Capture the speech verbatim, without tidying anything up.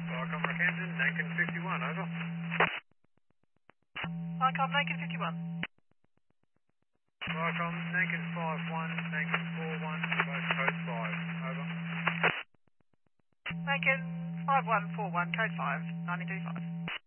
Welcome, Rockhampton, Nankin fifty-one, over. Welcome, Nankin fifty-one. Welcome, Nankin five one, Nankin four one, both code five, over. Nankin five one four one, code five, ninety-two five.